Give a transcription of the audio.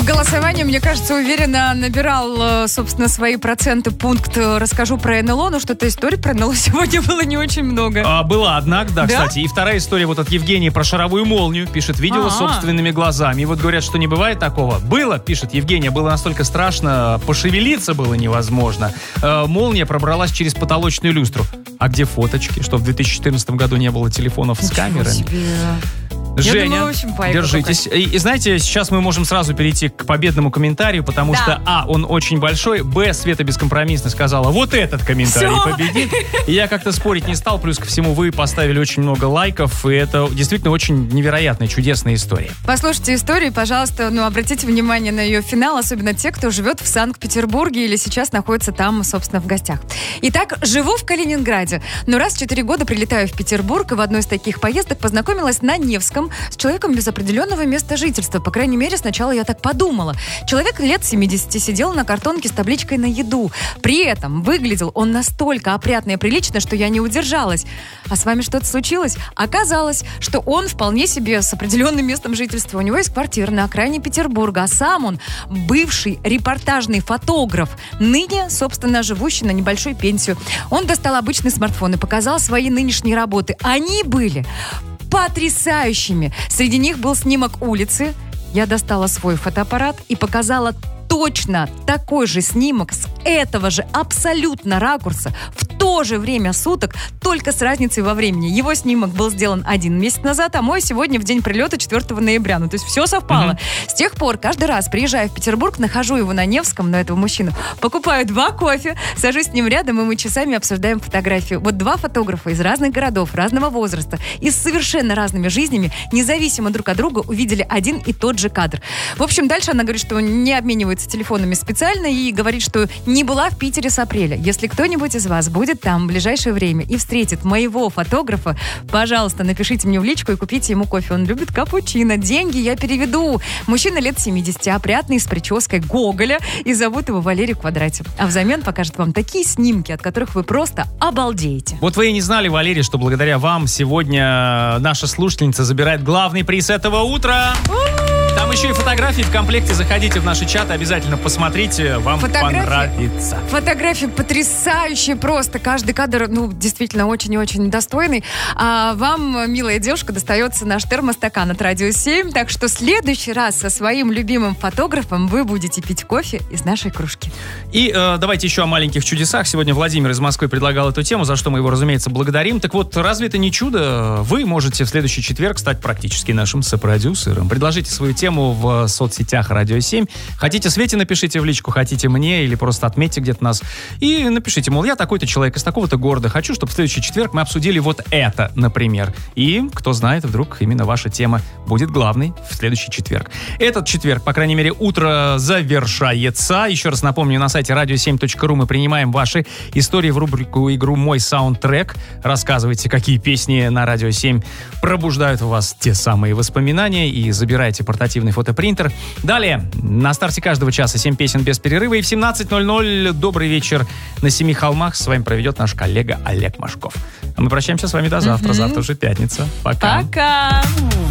голосовании, мне кажется, уверенно набирал, собственно, свои проценты пункт «Расскажу про НЛО», но что-то историй про НЛО сегодня было не очень много. Была одна, да, кстати. И вторая история вот от Евгении про шаровую молнию. Пишет, видела собственными глазами. И вот говорят, что не бывает такого. Было, пишет Евгения, было настолько страшно, пошевелиться было невозможно. Молния пробралась через потолочную люстру. А где фоточки? Что в 2014 году не было телефонов с камерами? Женя, держитесь. И знаете, сейчас мы можем сразу перейти к победному комментарию, потому что, он очень большой, Света бескомпромиссно сказала, вот этот комментарий победит. И я как-то спорить не стал, плюс ко всему вы поставили очень много лайков, и это действительно очень невероятная, чудесная история. Послушайте историю, пожалуйста, обратите внимание на ее финал, особенно те, кто живет в Санкт-Петербурге или сейчас находится там, собственно, в гостях. Итак, живу в Калининграде, но раз в 4 года прилетаю в Петербург, и в одной из таких поездок познакомилась на Невском с человеком без определенного места жительства. По крайней мере, сначала я так подумала. Человек лет 70 сидел на картонке с табличкой на еду. При этом выглядел он настолько опрятно и прилично, что я не удержалась. А с вами что-то случилось? Оказалось, что он вполне себе с определенным местом жительства. У него есть квартира на окраине Петербурга, а сам он бывший репортажный фотограф, ныне, собственно, живущий на небольшую пенсию. Он достал обычный смартфон и показал свои нынешние работы. Они были потрясающими. Среди них был снимок улицы. Я достала свой фотоаппарат и показала точно такой же снимок с этого же абсолютно ракурса в то же время суток, только с разницей во времени. Его снимок был сделан 1 месяц назад, а мой сегодня в день прилета 4 ноября. То есть все совпало. С тех пор каждый раз, приезжая в Петербург, нахожу его на Невском, этого мужчину, покупаю 2 кофе, сажусь с ним рядом, и мы часами обсуждаем фотографию. Вот 2 фотографа из разных городов, разного возраста и с совершенно разными жизнями, независимо друг от друга, увидели один и тот же кадр. В общем, дальше она говорит, что не обменивается телефонами специально и говорит, что не была в Питере с апреля. Если кто-нибудь из вас будет там в ближайшее время и встретит моего фотографа, пожалуйста, напишите мне в личку и купите ему кофе. Он любит капучино. Деньги я переведу. Мужчина лет 70, опрятный, с прической Гоголя, и зовут его Валерий Квадратив. А взамен покажет вам такие снимки, от которых вы просто обалдеете. Вот вы и не знали, Валерий, что благодаря вам сегодня наша слушательница забирает главный приз этого утра. Там еще и фотографии в комплекте. Заходите в наши чаты, обязательно посмотрите, вам понравится. Фотографии потрясающие просто. Каждый кадр, действительно очень и очень достойный. А вам, милая девушка, достается наш термостакан от Радио 7. Так что в следующий раз со своим любимым фотографом вы будете пить кофе из нашей кружки. И давайте еще о маленьких чудесах. Сегодня Владимир из Москвы предлагал эту тему, за что мы его, разумеется, благодарим. Так вот, разве это не чудо? Вы можете в следующий четверг стать практически нашим сопродюсером. Предложите свою тему в соцсетях Радио 7. Хотите Свете, напишите в личку, хотите мне, или просто отметьте где-то нас. И напишите, мол, я такой-то человек из такого-то города. Хочу, чтобы в следующий четверг мы обсудили вот это, например. И, кто знает, вдруг именно ваша тема будет главной в следующий четверг. Этот четверг, по крайней мере, утро завершается. Еще раз напомню, на сайте radio7.ru мы принимаем ваши истории в рубрику «Игру Мой саундтрек». Рассказывайте, какие песни на Радио 7 пробуждают у вас те самые воспоминания, и забирайте портативный фотопринтер. Далее, на старте каждого часа 7 песен без перерыва, и в 17:00 добрый вечер на Семи холмах с вами проведет наш коллега Олег Машков. А мы прощаемся с вами до завтра. Завтра уже пятница. Пока. Пока.